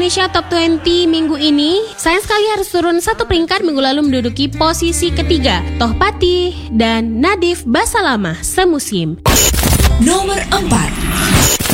Indonesia Top 20 minggu ini, sayang sekali harus turun satu peringkat minggu lalu menduduki posisi ketiga. Tohpati dan Nadif Basalamah semusim. Nomor 4.